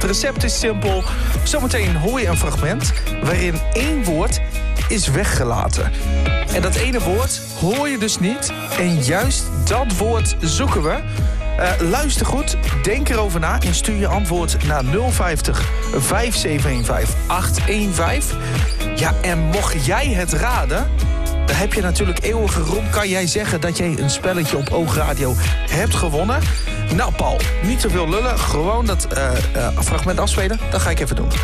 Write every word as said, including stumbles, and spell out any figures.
recept is simpel. Zometeen hoor je een fragment waarin één woord is weggelaten. En dat ene woord hoor je dus niet. En juist dat woord zoeken we. Uh, luister goed, denk erover na en stuur je antwoord naar nul vijftig, vijf zeven een vijf, acht een vijf. Ja, en mocht jij het raden, dan heb je natuurlijk eeuwige roem. Kan jij zeggen dat jij een spelletje op Oogradio hebt gewonnen? Nou, Paul, niet zoveel lullen. Gewoon dat uh, uh, fragment afspelen. Dat ga ik even doen.